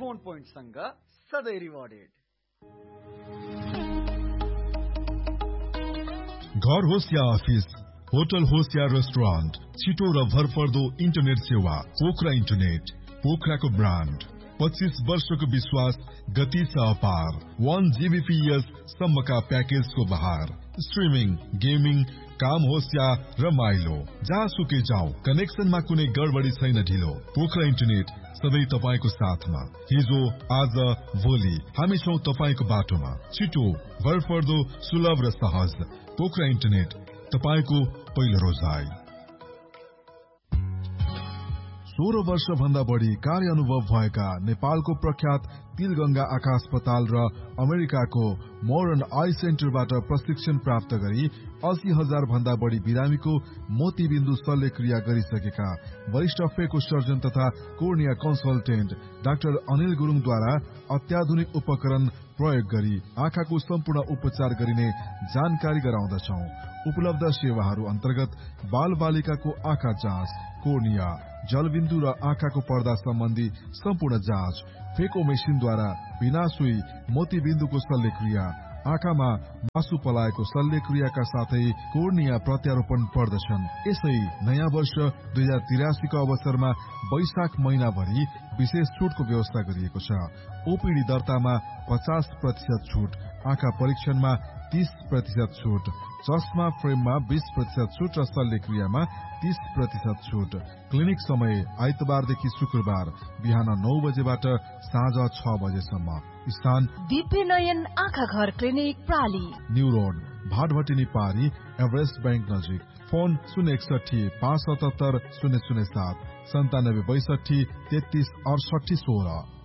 Phone पोइन्टसँग सधैँ rewarded. घर होस् या अफिस, होटल होस् या रेस्टुरेन्ट, छिटो र भरपर्दो इन्टरनेट सेवा पोखरा इन्टरनेट। पोखराको ब्रान्ड, 25 वर्षको विश्वास, गति छ अपार। 1 Gbps सम्मका प्याकेजको बहार। स्ट्रिमिङ, गेमिङ, काम होस् या रमाइलो, जहाँसुकै जाऊ, कनेक्सनमा कुनै गडबडी छैन ढिलो। पोखरा इन्टरनेट सधैँ तपाईको साथमा। हिजो, आज, भोलि हामी छौं तपाईको बाटोमा। छिटो, भरपर्दो, सुलभ र सहज। पोखरा इन्टरनेट, तपाईको पहिलो रोजाइ। 16 वर्ष भन्दा बढी कार्य अनुभव भएका नेपालको प्रख्यात तिलगंगा आँखा अस्पताल र अमेरिकाको मोडर्न आई सेन्टरबाट प्रशिक्षण प्राप्त गरी 80,000 भन्दा बढी बिरामीको मोतीबिन्दु शल्यक्रिया गरिसकेका वरिष्ठ फेको सर्जन तथा कोर्निया कन्सल्टेन्ट डाक्टर अनिल गुरुङद्वारा अत्याधुनिक उपकरण प्रयोग गरी आँखाको सम्पूर्ण उपचार गरिने जानकारी गराउँदछौ। उपलब्ध सेवाहरू अन्तर्गत बाल बालिकाको आँखा जाँच, कोर्निया, जलबिन्दु र आँखाको पर्दा सम्बन्धी सम्पूर्ण जाँच, फेको मेसिनद्वारा बिना सुई मोतीबिन्दुको शल्यक्रिया, आँखामा मासु पलाएको शल्यक्रियाका साथै कोर्निया प्रत्यारोपण पर्दछन्। यसै नयाँ वर्ष 2083 को अवसरमा वैशाख महिनाभरि विशेष छुटको व्यवस्था गरिएको छ। ओपीडी दर्तामा 50% छुट, आँखा परीक्षणमा 30% छुट, चस्मा फ्रेममा 20% छुट र शल्यक्रियामा 30% छुट। क्लिनिक समय आइतबारदेखि शुक्रबार बिहान 9 बजेबाट साँझ 6 बजेसम्म। स्थान दिव्य नयन आँखा घर क्लिनिक प्राली, न्यू रोड, भाटभटिनी पारी, एभरेस्ट बैंक नजिक। फोन 061 577 007 97 62 33 68 16।